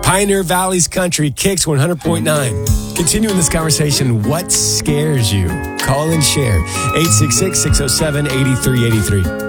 Pioneer Valley's Country, Kicks 100.9. Continuing this conversation, what scares you? Call and share. 866-607-8383.